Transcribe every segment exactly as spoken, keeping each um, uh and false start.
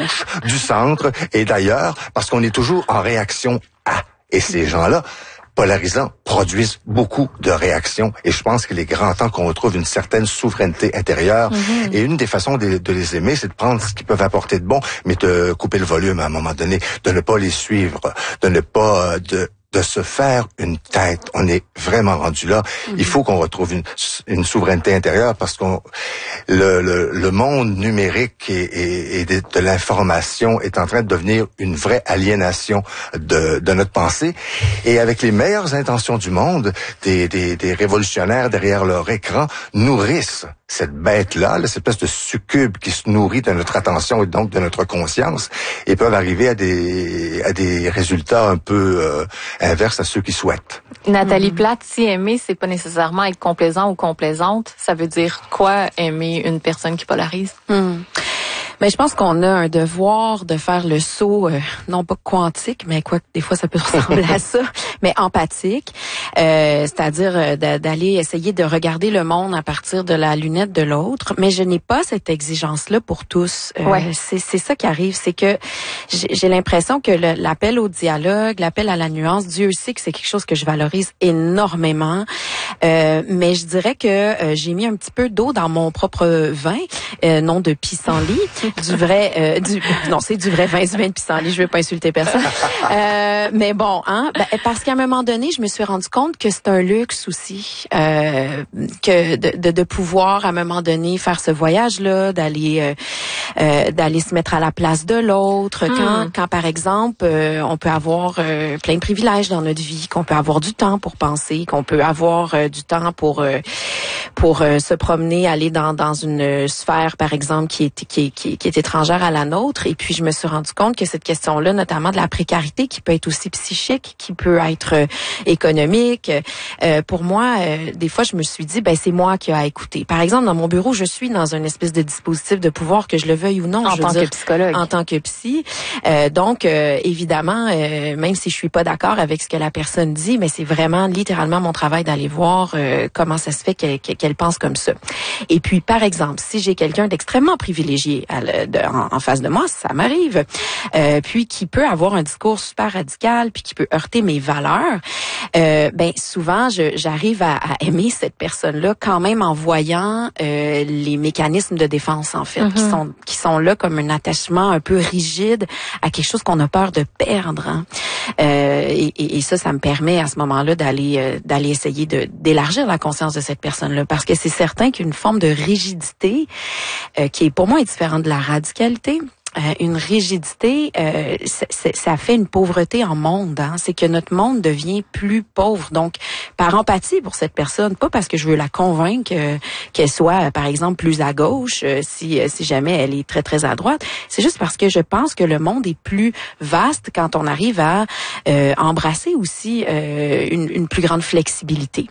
gauche, du centre et d'ailleurs, parce qu'on est toujours en réaction à. Et ces gens-là, polarisants, produisent beaucoup de réactions. Et je pense qu'il est grand temps qu'on retrouve une certaine souveraineté intérieure. Mm-hmm. Et une des façons de, de les aimer, c'est de prendre ce qu'ils peuvent apporter de bon, mais de couper le volume à un moment donné, de ne pas les suivre, de ne pas... de de se faire une tête. On est vraiment rendu là. Mm-hmm. Il faut qu'on retrouve une, une souveraineté intérieure parce qu'on le, le, le monde numérique et, et, et de, de l'information est en train de devenir une vraie aliénation de, de notre pensée. Et avec les meilleures intentions du monde, des, des, des révolutionnaires derrière leur écran nourrissent cette bête-là, là, cette espèce de succube qui se nourrit de notre attention et donc de notre conscience, et peuvent arriver à des à des résultats un peu euh, inverses à ceux qui souhaitent. Nathalie mm-hmm. Plate, si aimer, c'est pas nécessairement être complaisant ou complaisante, ça veut dire quoi aimer une personne qui polarise? Mm. Mais je pense qu'on a un devoir de faire le saut, euh, non pas quantique, mais quoi que des fois ça peut ressembler à ça, mais empathique, euh, c'est-à-dire euh, d'aller essayer de regarder le monde à partir de la lunette de l'autre. Mais je n'ai pas cette exigence-là pour tous. Euh, ouais. C'est, c'est ça qui arrive, c'est que j'ai, j'ai l'impression que le, l'appel au dialogue, l'appel à la nuance, Dieu sait que c'est quelque chose que je valorise énormément. Euh, mais je dirais que euh, j'ai mis un petit peu d'eau dans mon propre vin, euh, non de pissenlit. Du vrai, euh, du non, c'est du vrai vin, du vin de pissenlit. Je veux pas insulter personne. Euh, mais bon, hein, ben, parce qu'à un moment donné, je me suis rendu compte que c'est un luxe aussi, euh, que de, de, de pouvoir à un moment donné faire ce voyage-là, d'aller, euh, euh, d'aller se mettre à la place de l'autre. Mmh. Quand, quand par exemple, euh, on peut avoir euh, plein de privilèges dans notre vie, qu'on peut avoir du temps pour penser, qu'on peut avoir euh, du temps pour euh, pour euh, se promener, aller dans dans une sphère, par exemple, qui est qui est, qui est qui est étrangère à la nôtre. Et puis, je me suis rendu compte que cette question-là, notamment de la précarité, qui peut être aussi psychique, qui peut être euh, économique, euh, pour moi, euh, des fois, je me suis dit, ben c'est moi qui ai à écouter. Par exemple, dans mon bureau, je suis dans une espèce de dispositif de pouvoir, que je le veuille ou non. En je tant veux dire, que psychologue. En tant que psy. Euh, donc, euh, évidemment, euh, même si je suis pas d'accord avec ce que la personne dit, mais c'est vraiment littéralement mon travail d'aller voir euh, comment ça se fait qu'elle, qu'elle pense comme ça. Et puis, par exemple, si j'ai quelqu'un d'extrêmement privilégié à le, de, en, en face de moi, ça m'arrive, euh, puis qui peut avoir un discours super radical, puis qui peut heurter mes valeurs, euh, ben souvent, je, j'arrive à, à aimer cette personne-là quand même en voyant euh, les mécanismes de défense, en fait, mm-hmm. qui sont qui sont là comme un attachement un peu rigide à quelque chose qu'on a peur de perdre. Hein. Euh, et, et, et ça, ça me permet à ce moment-là d'aller euh, d'aller essayer de d'élargir la conscience de cette personne-là, parce que c'est certain qu'une forme de rigidité euh, qui est pour moi est différente de la radicalité. Euh, une rigidité, euh, c- c- ça fait une pauvreté en monde. Hein? C'est que notre monde devient plus pauvre. Donc, par empathie pour cette personne, pas parce que je veux la convaincre euh, qu'elle soit, euh, par exemple, plus à gauche, euh, si euh, si jamais elle est très très à droite. C'est juste parce que je pense que le monde est plus vaste quand on arrive à euh, embrasser aussi euh, une, une plus grande flexibilité.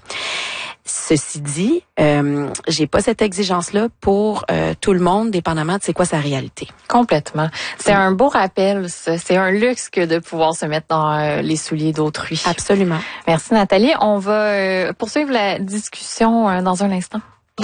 Ceci dit, euh, j'ai pas cette exigence-là pour euh, tout le monde, dépendamment de c'est quoi sa réalité. Complètement. C'est mmh. un beau rappel, ça. C'est un luxe que de pouvoir se mettre dans euh, les souliers d'autrui. Absolument. Merci Nathalie. On va euh, poursuivre la discussion euh, dans un instant.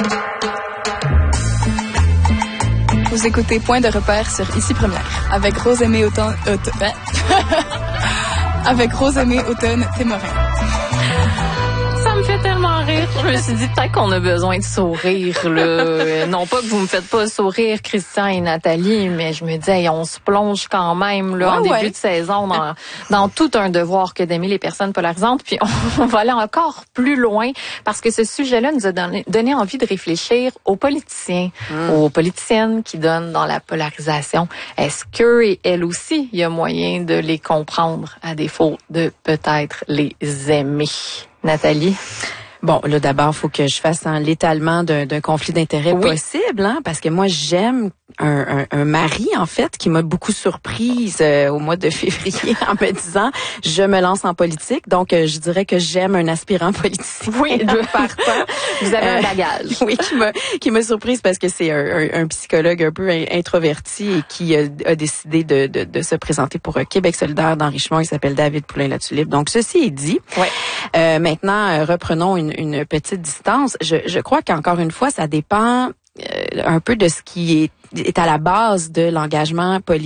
Vous écoutez Point de repère sur Ici Première avec Rose-Aimée Automne... Automne avec Rose-Aimée Automne Témorin. Ça me fait tellement rire. Je me suis dit peut-être qu'on a besoin de sourire, là. Non pas que vous me faites pas sourire, Christian et Nathalie, mais je me dis, hey, on se plonge quand même là, ouais, en ouais. début de saison dans, dans tout un devoir que d'aimer les personnes polarisantes. Puis on, on va aller encore plus loin parce que ce sujet-là nous a donné, donné envie de réfléchir aux politiciens, mmh. aux politiciennes qui donnent dans la polarisation. Est-ce qu'eux et elles aussi, il y a moyen de les comprendre à défaut de peut-être les aimer? Nathalie? Bon, là, d'abord, il faut que je fasse un l'étalement d'un, d'un conflit d'intérêts oui. possible, hein, parce que moi, j'aime un, un, un mari, en fait, qui m'a beaucoup surprise euh, au mois de février en me disant « Je me lance en politique ». Donc, euh, je dirais que j'aime un aspirant politicien. Oui, de partant. Vous avez euh, un bagage. Oui, qui m'a qui m'a surprise parce que c'est un, un, un psychologue un peu introverti et qui a, a décidé de, de, de se présenter pour Québec solidaire dans Richemont. Il s'appelle David Poulain-Latulippe. Donc, ceci est dit. Ouais. Euh, maintenant, euh, reprenons une, une petite distance. Je, je crois qu'encore une fois, ça dépend euh, un peu de ce qui est, est à la base de l'engagement politique.